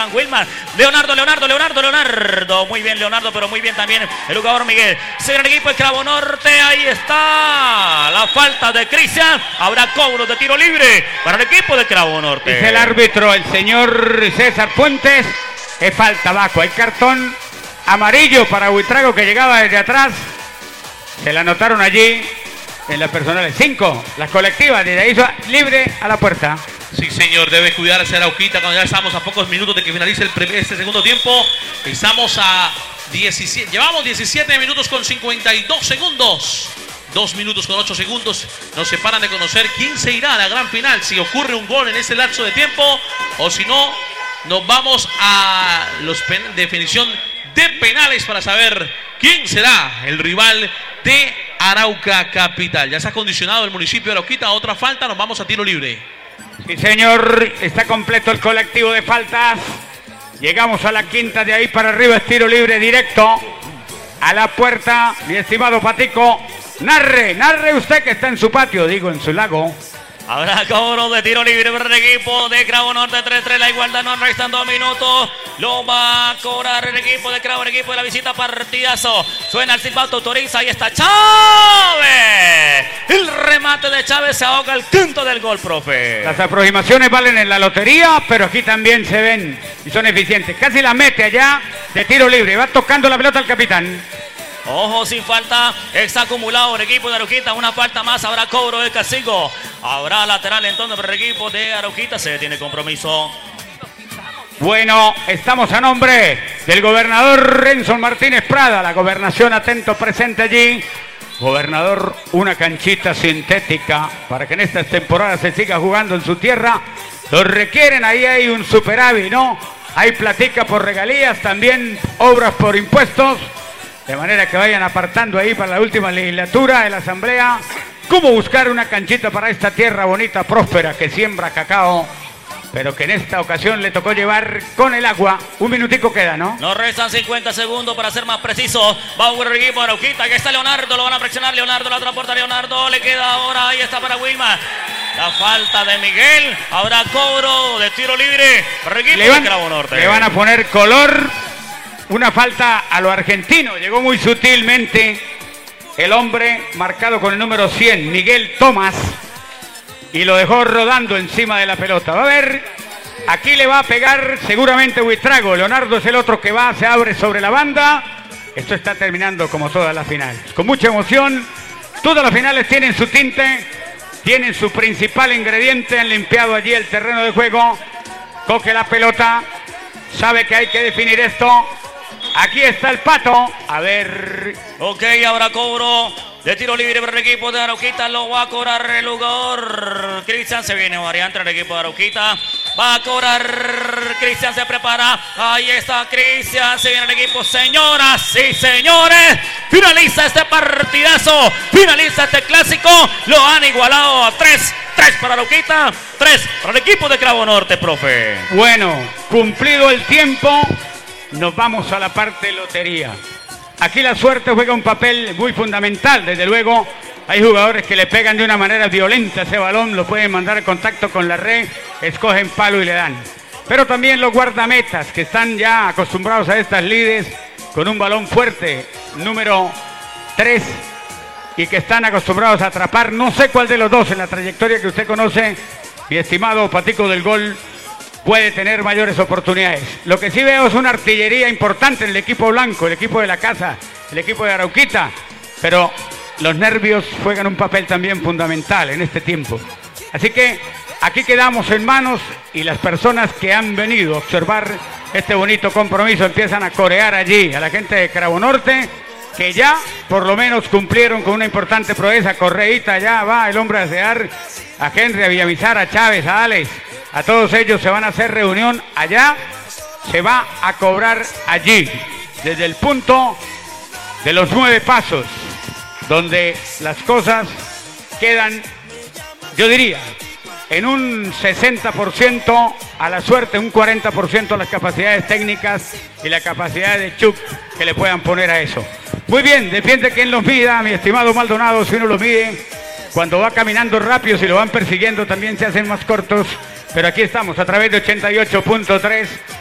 Wilmar, Leonardo, muy bien Leonardo, pero muy bien también el jugador Miguel. Se viene el equipo de Cravo Norte, ahí está la falta de Cristian, habrá cobro de tiro libre para el equipo de Cravo Norte. Dice el árbitro, el señor César Fuentes, es falta abajo, hay cartón amarillo para Buitrago que llegaba desde atrás, se la anotaron allí en las personales, 5, las colectivas, desde ahí libre a la puerta. Sí, señor, debe cuidarse Arauquita cuando ya estamos a pocos minutos de que finalice este segundo tiempo. Estamos a 17, llevamos 17 minutos con 52 segundos. 2 minutos con 8 segundos nos separan de conocer quién se irá a la gran final. Si ocurre un gol en ese lapso de tiempo o si no, nos vamos a los definición de penales para saber quién será el rival de Arauca Capital. Ya se ha condicionado el municipio de Arauquita a otra falta, nos vamos a tiro libre. Sí, señor, está completo el colectivo de faltas. Llegamos a la quinta, de ahí para arriba es tiro libre directo a la puerta. Mi estimado Patico, narre usted que está en su patio, digo en su lago. Habrá cobro de tiro libre para el equipo de Cravo Norte, 3-3, la igualdad, no restan 2 minutos. Lo va a cobrar el equipo de Cravo, el equipo de la visita, partidazo. Suena el silbato, autoriza, ahí está Chávez. El remate de Chávez, se ahoga el quinto del gol, profe. Las aproximaciones valen en la lotería, pero aquí también se ven y son eficientes. Casi la mete allá de tiro libre, va tocando la pelota al capitán. Ojo, sin falta, está acumulado el equipo de Arauquita, una falta más, habrá cobro de castigo. Habrá lateral entonces para el equipo de Arauquita, se tiene compromiso. Bueno, estamos a nombre del gobernador Renzo Martínez Prada, la gobernación atento presente allí. Gobernador, una canchita sintética para que en estas temporadas se siga jugando en su tierra. Lo requieren, ahí hay un superávit, ¿no? Hay platica por regalías, también obras por impuestos. De manera que vayan apartando ahí para la última legislatura de la asamblea cómo buscar una canchita para esta tierra bonita, próspera, que siembra cacao, pero que en esta ocasión le tocó llevar con el agua. Un minutico queda, ¿no? Nos restan 50 segundos para ser más precisos. Va a jugar el equipo de Arauquita, aquí está Leonardo, lo van a presionar Leonardo, la otra puerta Leonardo, le queda ahora, ahí está para Wilmar. La falta de Miguel, habrá cobro de tiro libre para el equipo de Cravo Norte. Le van a poner color. Una falta a lo argentino, llegó muy sutilmente el hombre marcado con el número 100, Miguel Tomás, y lo dejó rodando encima de la pelota. Va a ver, aquí le va a pegar seguramente Buitrago. Leonardo es el otro que va, se abre sobre la banda. Esto está terminando como todas las finales, con mucha emoción. Todas las finales tienen su tinte, tienen su principal ingrediente. Han limpiado allí el terreno de juego. Coge la pelota, sabe que hay que definir esto. Aquí está el Pato, a ver. Ok, habrá cobro de tiro libre para el equipo de Arauquita, lo va a cobrar el jugador Cristian, se viene variante el equipo de Arauquita, va a cobrar Cristian, se prepara, ahí está Cristian, se viene el equipo, señoras y señores, finaliza este partidazo, finaliza este clásico, lo han igualado a 3 para Arauquita, 3 para el equipo de Cravo Norte, profe. Bueno, cumplido el tiempo, nos vamos a la parte lotería. Aquí la suerte juega un papel muy fundamental, desde luego. Hay jugadores que le pegan de una manera violenta a ese balón, lo pueden mandar en contacto con la red, escogen palo y le dan. Pero también los guardametas que están ya acostumbrados a estas lides con un balón fuerte, número 3, y que están acostumbrados a atrapar, no sé cuál de los dos en la trayectoria que usted conoce, mi estimado Patico del Gol, puede tener mayores oportunidades. Lo que sí veo es una artillería importante en el equipo blanco, el equipo de la casa, el equipo de Arauquita, pero los nervios juegan un papel también fundamental en este tiempo. Así que aquí quedamos en manos y las personas que han venido a observar este bonito compromiso empiezan a corear allí a la gente de Cravo Norte, que ya por lo menos cumplieron con una importante proeza. Correíta, ya va el hombre a asear a Henry, a Villamizar, a Chávez, a Alex. A todos ellos se van a hacer reunión allá, se va a cobrar allí, desde el punto de los 9 pasos, donde las cosas quedan, yo diría, en un 60% a la suerte, un 40% a las capacidades técnicas y la capacidad de Chuck que le puedan poner a eso. Muy bien, depende quién los mida, mi estimado Maldonado, si uno los mide, cuando va caminando rápido, si lo van persiguiendo también se hacen más cortos. Pero aquí estamos a través de 88.3